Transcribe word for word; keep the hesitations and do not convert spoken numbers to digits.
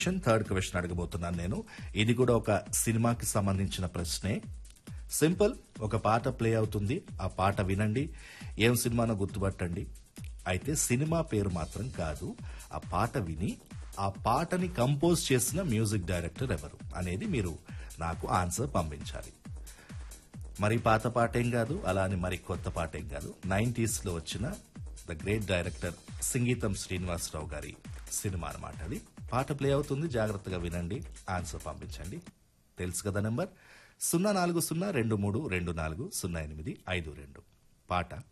Third question అడగబోతున్నాను నేను. ఇది కూడా ఒక సినిమాకి సంబంధించిన ప్రశ్నే. సింపుల్, ఒక పాట ప్లే అవుతుంది, ఆ పాట వినండి, ఏం సినిమానో గుర్తుపట్టండి. అయితే సినిమా పేరు మాత్రం కాదు, ఆ పాట విని ఆ పాటని కంపోజ్ చేసిన మ్యూజిక్ డైరెక్టర్ ఎవరు అనేది మీరు నాకు ఆన్సర్ పంపించాలి. మరి పాత పాట ఏం కాదు, అలా అని మరి కొత్త పాట ఏం కాదు. నైంటీస్ లో వచ్చిన the great director Singeetam Srinivasarao గారి సినిమా అన్నమాట అది. పాట ప్లే అవుతుంది, జాగ్రత్తగా వినండి, ఆన్సర్ పంపించండి. తెలుసు కదా నెంబర్ సున్నా నాలుగు సున్నా రెండు మూడు రెండు నాలుగు సున్నా ఎనిమిది ఐదు రెండు. పాట